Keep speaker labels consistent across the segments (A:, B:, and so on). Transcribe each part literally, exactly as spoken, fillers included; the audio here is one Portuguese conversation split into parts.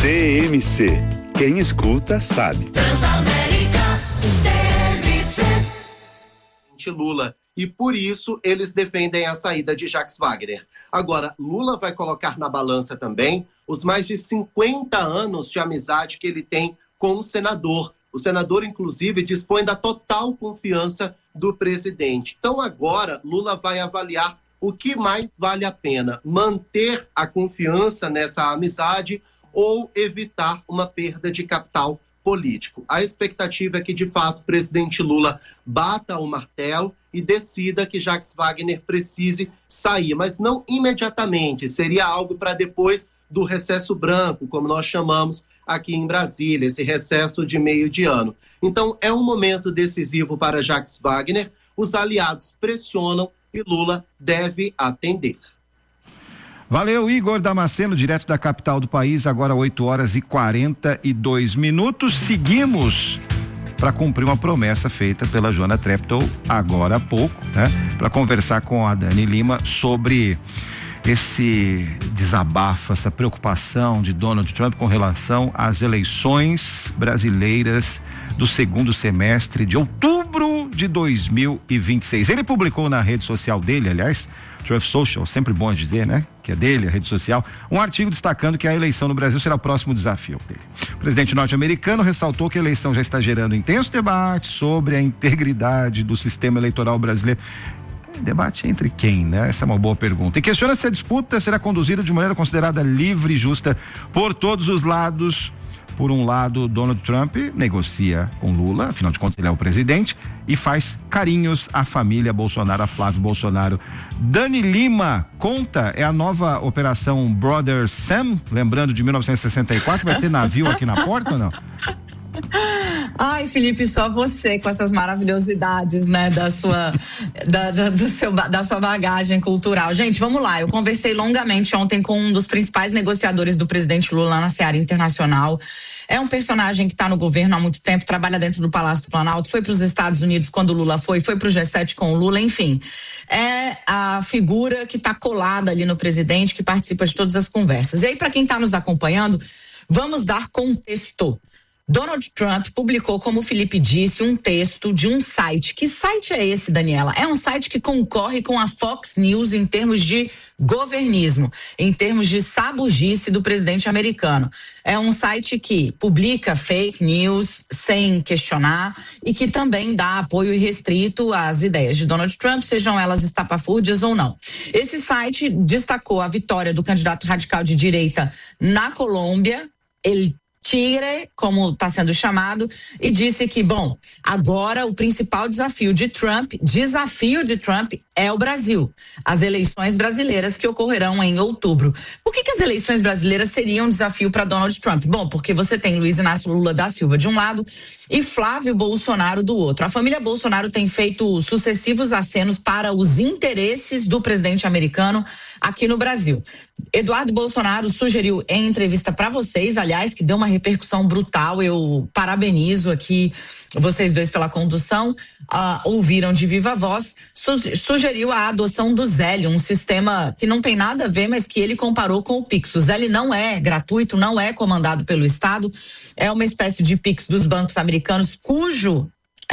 A: D M C. Quem escuta sabe.
B: Transamérica D M C.
C: Lula. E por isso eles defendem a saída de Jacques Wagner. Agora, Lula vai colocar na balança também os mais de cinquenta anos de amizade que ele tem com o senador. O senador, inclusive, dispõe da total confiança do presidente. Então, agora, Lula vai avaliar o que mais vale a pena: manter a confiança nessa amizade ou evitar uma perda de capital político. A expectativa é que, de fato, o presidente Lula bata o martelo e decida que Jacques Wagner precise sair, mas não imediatamente. Seria algo para depois do recesso branco, como nós chamamos aqui em Brasília, esse recesso de meio de ano. Então, é um momento decisivo para Jacques Wagner. Os aliados pressionam e Lula deve atender.
D: Valeu, Igor Damasceno, direto da capital do país, agora oito horas e quarenta e dois minutos. Seguimos para cumprir uma promessa feita pela Joana Treptow agora há pouco, né? Para conversar com a Dani Lima sobre esse desabafo, essa preocupação de Donald Trump com relação às eleições brasileiras do segundo semestre de outubro de dois mil e vinte e seis. Ele publicou na rede social dele, aliás, Truth Social, sempre bom dizer, né? Que é dele, a rede social, um artigo destacando que a eleição no Brasil será o próximo desafio dele. O presidente norte-americano ressaltou que a eleição já está gerando intenso debate sobre a integridade do sistema eleitoral brasileiro. Debate entre quem, né? Essa é uma boa pergunta. E questiona se a disputa será conduzida de maneira considerada livre e justa por todos os lados. Por um lado, Donald Trump negocia com Lula, afinal de contas ele é o presidente, e faz carinhos à família Bolsonaro, a Flávio Bolsonaro. Dani Lima, conta, é a nova operação Brother Sam, lembrando de mil novecentos e sessenta e quatro, vai ter navio aqui na porta ou não?
E: Ai, Felipe, só você com essas maravilhosidades, né, da sua, da, da, do seu, da sua bagagem cultural. Gente, vamos lá, eu conversei longamente ontem com um dos principais negociadores do presidente Lula na seara internacional. É um personagem que está no governo há muito tempo, trabalha dentro do Palácio do Planalto, foi para os Estados Unidos quando o Lula foi, foi para o G sete com o Lula, enfim. É a figura que está colada ali no presidente, que participa de todas as conversas. E aí, para quem está nos acompanhando, vamos dar contexto. Donald Trump publicou, como o Felipe disse, um texto de um site. Que site é esse, Daniela? É um site que concorre com a Fox News em termos de governismo, em termos de sabugice do presidente americano. É um site que publica fake news sem questionar e que também dá apoio irrestrito às ideias de Donald Trump, sejam elas estapafúrdias ou não. Esse site destacou a vitória do candidato radical de direita na Colômbia, ele Tigre, como está sendo chamado, e disse que, bom, agora o principal desafio de Trump, desafio de Trump é o Brasil, as eleições brasileiras que ocorrerão em outubro. Por que que as eleições brasileiras seriam um desafio para Donald Trump? Bom, porque você tem Luiz Inácio Lula da Silva de um lado e Flávio Bolsonaro do outro. A família Bolsonaro tem feito sucessivos acenos para os interesses do presidente americano aqui no Brasil. Eduardo Bolsonaro sugeriu em entrevista para vocês, aliás, que deu uma repercussão brutal, eu parabenizo aqui vocês dois pela condução, uh, ouviram de viva voz, su- sugeriu a adoção do Zelle, um sistema que não tem nada a ver, mas que ele comparou com o Pix. O Zelle não é gratuito, não é comandado pelo Estado, é uma espécie de Pix dos bancos americanos, cujo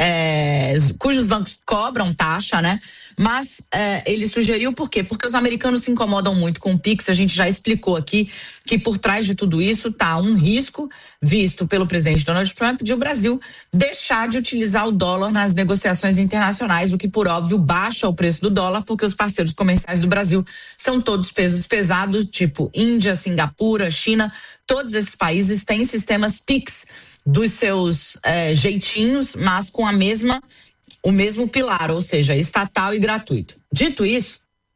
E: É, cujos bancos cobram taxa, né? Mas é, ele sugeriu por quê? Porque os americanos se incomodam muito com o Pix. A gente já explicou aqui que por trás de tudo isso está um risco visto pelo presidente Donald Trump de o Brasil deixar de utilizar o dólar nas negociações internacionais, o que por óbvio baixa o preço do dólar, porque os parceiros comerciais do Brasil são todos pesos pesados, tipo Índia, Singapura, China. Todos esses países têm sistemas Pix dos seus é, jeitinhos, mas com a mesma, o mesmo pilar, ou seja, estatal e gratuito. Dito isso,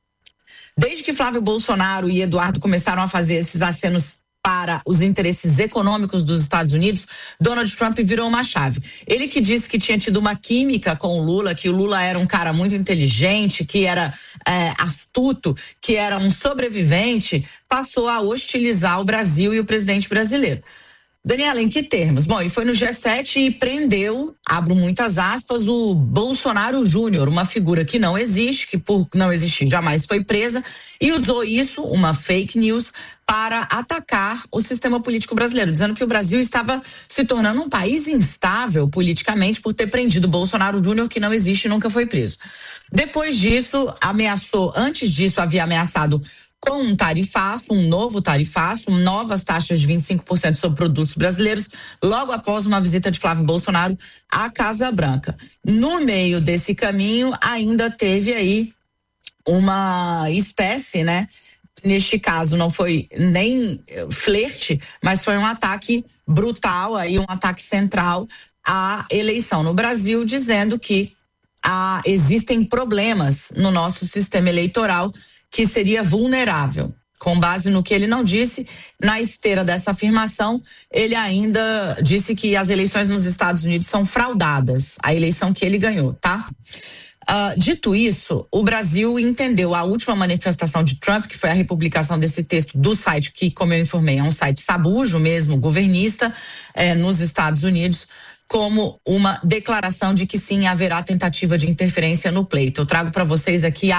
E: desde que Flávio Bolsonaro e Eduardo começaram a fazer esses acenos para os interesses econômicos dos Estados Unidos, Donald Trump virou uma chave. Ele que disse que tinha tido uma química com o Lula, que o Lula era um cara muito inteligente, que era é, astuto, que era um sobrevivente, passou a hostilizar o Brasil e o presidente brasileiro. Daniela, em que termos? Bom, ele foi no G sete e prendeu, abro muitas aspas, o Bolsonaro Júnior, uma figura que não existe, que por não existir jamais foi presa, e usou isso, uma fake news, para atacar o sistema político brasileiro, dizendo que o Brasil estava se tornando um país instável politicamente por ter prendido Bolsonaro Júnior, que não existe e nunca foi preso. Depois disso, ameaçou, antes disso havia ameaçado com um tarifaço, um novo tarifaço, novas taxas de vinte e cinco por cento sobre produtos brasileiros, logo após uma visita de Flávio Bolsonaro à Casa Branca. No meio desse caminho, ainda teve aí uma espécie, né? Neste caso não foi nem flerte, mas foi um ataque brutal, aí um ataque central à eleição no Brasil, dizendo que ah, existem problemas no nosso sistema eleitoral que seria vulnerável. Com base no que ele não disse, na esteira dessa afirmação, ele ainda disse que as eleições nos Estados Unidos são fraudadas, a eleição que ele ganhou, tá? Uh, dito isso, o Brasil entendeu a última manifestação de Trump, que foi a republicação desse texto do site, que, como eu informei, é um site sabujo mesmo, governista, eh, nos Estados Unidos, como uma declaração de que sim, haverá tentativa de interferência no pleito. Eu trago para vocês aqui a